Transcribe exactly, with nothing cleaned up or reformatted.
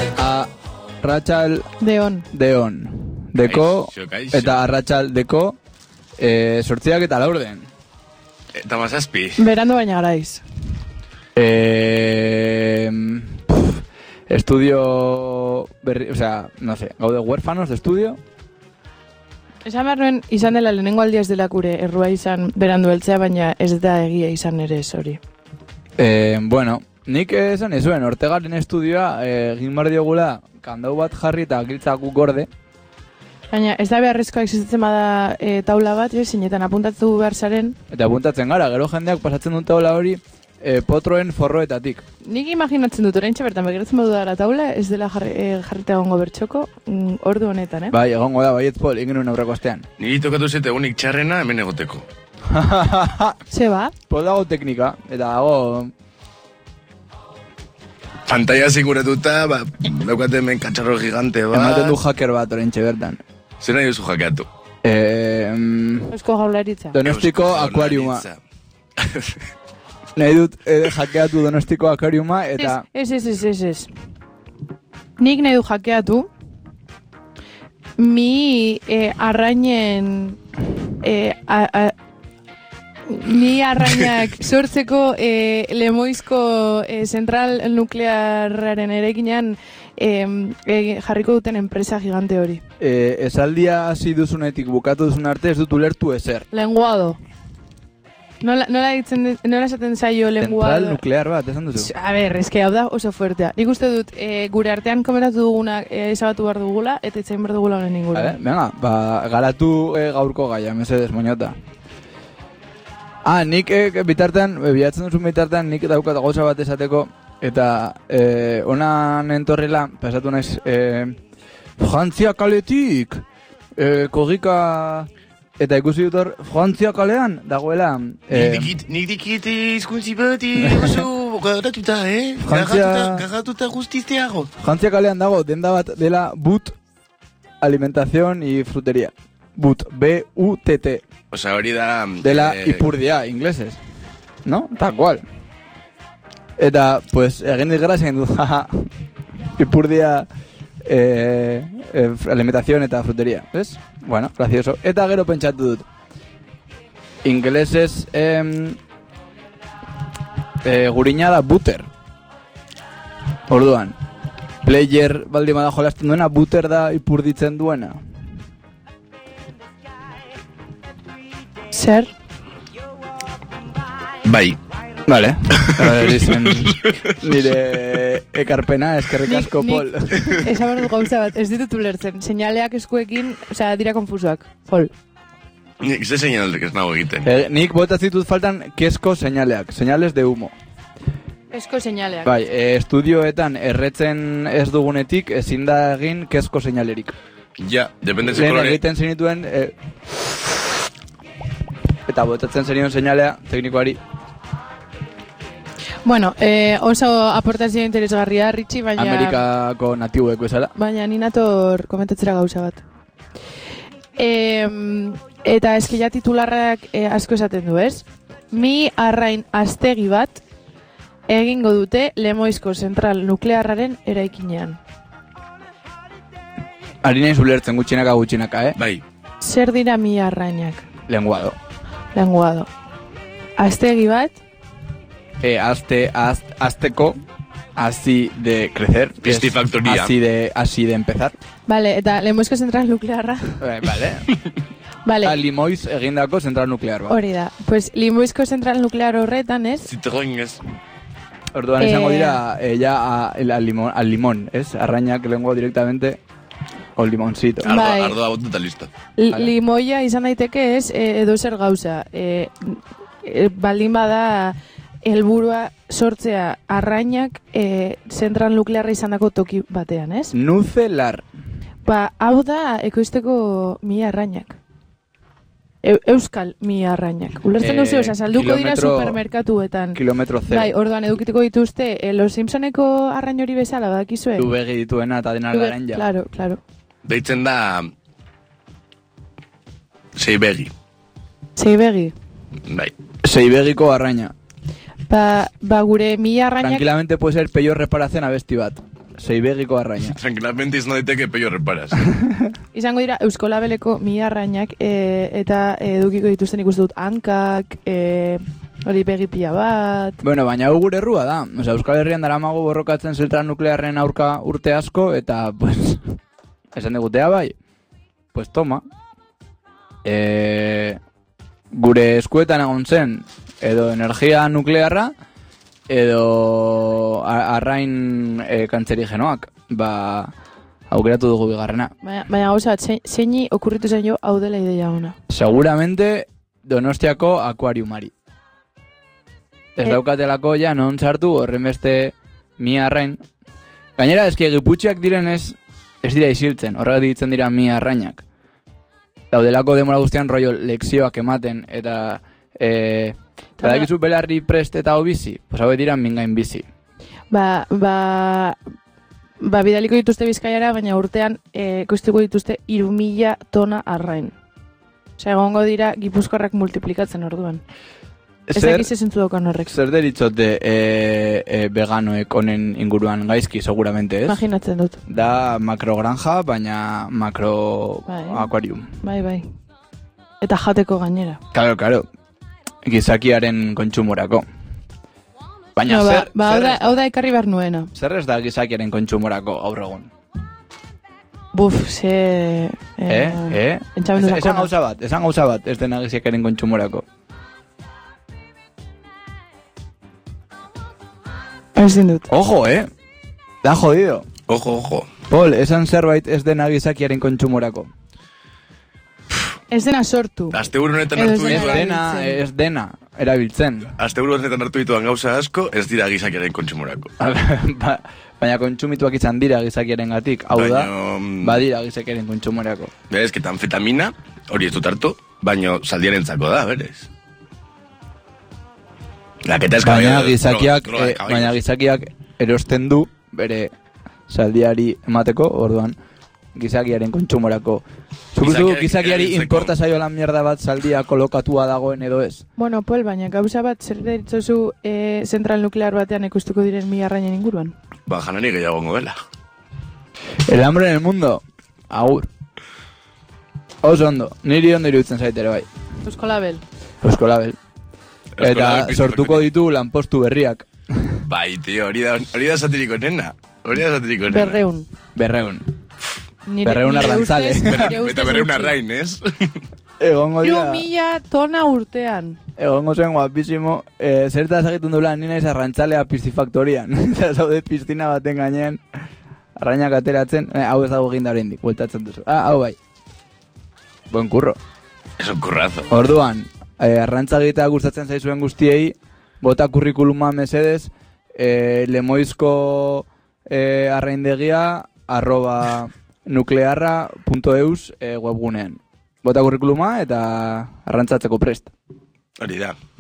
Arratxal Deon. Deon. Deko, eta arratsaldeko eh, sortziak eta laurden. Eta mazazpi. Berando baina garaiz. Eh, pff, estudio berri, o sea, no sé, gaude huérfanos de estudio. Esan behar nuen, izan dela lehenengo aldia ez dela kure errua izan berandu heltzea, baina ez da egia izan ere ez hori. Eh, bueno, nik esan ezuen, Ortegaren estudioa egin eh, bar diogula kandau bat jarri eta giltzaku gorde. Baina ez da beharrezkoa existitzen bada e, taula bat, e, zinetan apuntatu behar zaren. Eta apuntatzen gara, gero jendeak pasatzen dut taula hori e, potroen forroetatik. Nik imaginatzen dut oraintxe bertan begiratzen badu dara taula, ez dela jarri, e, jarrita egongo bertxoko, mm, ordu honetan, eh? Bai, egongo da, baiet pol, ingenu aurreko astean. Niri tokatu zete unik txarrena hemen egoteko. Ze ba? Pol dago teknika, eta dago... Pantalla siguratuta, ba, daukate hemen katxarro gigante, ba... Ematen du hacker bat oraintxe bertan. Zer nahi duzu hackeatu? Eh, mm, Eusko Jaurlaritza. Donostiko akuariuma. Nahi dut eh, hackeatu Donostiko akuariuma eta... Ez, ez, ez, ez, ez. Nik nahi du hackeatu mi eh, arrainen... Eh, a, a, mi arrainak sortzeko eh, Lemoizko eh, zentral nuklearraren erekinean eh, eh, jarriko duten enpresa gigante hori. Eh, esaldia hasi duzunetik bukatu duzun arte ez dut ulertu ezer. Lenguado. Nola, nola, ditzen, nola esaten zaio lenguado? Zentral nuklear bat, esan duzu? A ber, eske hau da oso fuertea. Nik uste dut eh, gure artean komentatu duguna eh, esabatu behar dugula eta itzain behar dugula honen ingura. Venga, ba, garatu eh, gaurko gaia, mesedez moñota. Ah, nik eh, bitartean, bilatzen duzun bitartean, nik daukat gauza bat esateko, eta eh, onan entorrela, pasatu naiz, eh, Frantzia kaletik, eh, kogika, eta ikusi dut hor, Frantzia kalean, dagoela... Eh, nik dikit izkuntzi bat, oso garatuta, eh? Frantzia... Garatuta guztizteago. Frantzia kalean dago, denda bat dela But Alimentación y Frutería. But, B U T T. O sea, hori da... De la eh, Ipurdia, ingleses. ¿No? Tal cual. Eta, pues, egin digrazien du, jaja, Ipurdia eh, eh, alimentación eta frutería. ¿Ves? Bueno, gracioso. Eta gero pentsatu dut. Ingleses eh, eh, gurina da butter. Orduan, player baldin bada jolasten duena, butter da ipurditzen duena. Zer? Bai. Vale. Dicen, nire ekarpena, eskerrik asko, Pol. Esan behar du gauza bat, ez ditut ulertzen. Seinaleak eskuekin, osea, dira konfusoak. Pol. Nik ze seinalek ez nago egiten. Eh, nik bota zitut faltan kesko seinaleak, seinales de humo. Esko seinaleak. Bai, eh, estudioetan erretzen ez dugunetik ezin da egin kesko seinalerik. Ja, depende ze Lehen kolore. egiten zenituen... Eh, eta botatzen zenion seinalea teknikoari. Bueno, eh, oso aportazio interesgarria, Ritxi, baina... Amerikako natibuek bezala. Baina ni nator komentatzera gauza bat. E, eta eskila titularrak e, asko esaten du, ez? Mi arrain aztegi bat egingo dute Lemoizko zentral nuklearraren eraikinean. Ari nahi zulertzen gutxinaka gutxinaka, eh? Bai. Zer dira mi arrainak? Lenguado. Lenguado. Aztegi bat... Eh, azte, az, azteko, así de crecer. Pistifactoría. Así de, así de empezar. Vale, eta Lemoizko zentral nuklearra... Eh, vale. Vale. A Limoiz egindako zentral nuklear bat. Hori da. Pues Lemoizko zentral nuklear horretan, ez? Citroën ez. Orduan Eh, izango dira, eh, ya a, el, al, limón, al limón, ¿es? Arrainak lengua directamente, o limoncito. Bai. Ardo, ardoa botuta listo. L- Limoia izan daiteke ez e, edo zer gauza. E, e, baldin bada helburua sortzea arrainak e, zentral nuklearra izandako toki batean, ez? Nucelar. Ba, hau da ekoizteko mi arrainak. E, euskal mi arrainak. Ulertzen Eh, duzu, oza, salduko dira kilometro- supermerkatuetan. Kilometro zero. Bai, orduan edukituko dituzte, e, Los Simpsoneko arrain hori bezala, badakizue? Du begi dituena eta dena Dube- garen ja. Claro, claro. Deitzen da... Seibegi. Zeibegi. Bai. Seibegiko arraina. Ba, ba gure mi arrainak... Tranquilamente puede ser peio reparatzen abesti bat. zeibegiko arraina. Tranquilamente izan daiteke peio reparas. Izango dira Eusko Labeleko mi arrainak e, eta edukiko dituzten ikusten dut hankak, e, hori begipia bat... Bueno, baina hau gure errua da. Osea, Euskal Herrian daramago borrokatzen zentral nuklearren aurka urte asko, eta, pues, esan digutea bai. Pues toma. E, gure eskuetan egon zen, edo energia nuklearra, edo arrain e, kantzerigenoak. Ba, aukeratu dugu bigarrena. Baina, baina gauza, zeini okurritu zen jo hau dela ideia ona. Seguramente Donostiako akuariumari. Ez daukatelako ja non sartu horren beste mi arrain. Gainera, eski Giputxeak direnez ez dira isiltzen, horrek ditzen dira mi arrainak. Daudelako demora guztian rollo lekzioak ematen eta e, badakizu belarri prest eta bizi, pues hau dira mingain bizi. Ba, ba, ba bidaliko dituzte Bizkaiara, baina urtean e, kostuko dituzte hiru mila tona arrain. Osea, egongo dira Gipuzkoarrak multiplikatzen orduan. Ez dakiz ezentzu daukan horrek. Zer deritzote e, e, veganoek honen inguruan gaizki, seguramente, ez? Imaginatzen dut. Da makrogranja, baina makro bai. Aquarium. Bai, bai. Eta jateko gainera. Claro, claro. Gizakiaren kontsumorako. Baina no, zer... Ba, zer hau, da, hau da ekarri behar nuena. Zer ez da gizakiaren kontsumorako gaur egun? Buf, ze... Eh, eh? eh? Entxabenduzako. Esan gauza bat, esan gauza bat, ez dena gizakiaren kontsumorako. Ezin dut. Ojo, eh? Da jodido. Ojo, ojo. Pol, esan zerbait ez dena gizakiaren kontsumorako. Ez dena sortu. Asteburu honetan Edo hartu ez Ez dituan... dena, ez dena, erabiltzen. Asteburu honetan hartu dituan gauza asko, ez dira gizakiaren kontsumorako. Ba, baina kontsumituak izan dira gizakiaren gatik. Hau da, Baina, badira gizakiaren kontsumorako. berez, que anfetamina, hori ez dut hartu, baina zaldiarentzako da, berez. Laketa Baina eskabaio... gizakiak, eh, baina gizakiak erosten du bere zaldiari emateko, orduan gizakiaren kontsumorako. Zukuzu Gizakiak gizakiari erabiltzeko. importa zaio la mierda bat zaldia kolokatua dagoen edo ez? Bueno, Pol, baina gauza bat zer deritzozu e, zentral nuklear batean ikustuko diren mi arrainen inguruan. Ba, janari gehiago gobela. El hambre en el mundo. Agur. Oso ondo. Niri ondo iruditzen zaitere bai. Eusko Label. Eusko Label. Eusko Eta Label sortuko ditu lanpostu berriak. Bai, tio, hori da, hori da satiriko nena. Hori da satiriko nena. Berreun. Berreun. Nire, Berreun nire arrantzale. ustez- Eta, nire ustez eta berreun gutxi. arrain, ez? Egongo Hiru dira. mila tona urtean. Egongo zen guapísimo. Eh, zertaz egiten dula ni naiz arrantzalea piscifaktorian. Eta zaude piztina baten gainean. Arrainak ateratzen. Eh, hau ez dago ginda oraindik, bueltatzen duzu. Ah, hau bai. Buen curro. Es un currazo. Orduan, eh, arrantzagitea gustatzen zaizuen guztiei, bota kurrikuluma mesedez, eh, lemoizko eh, arraindegia arroba nuklearra punto eus eh, webgunean. Bota kurrikuluma eta arrantzatzeko prest. Hori da.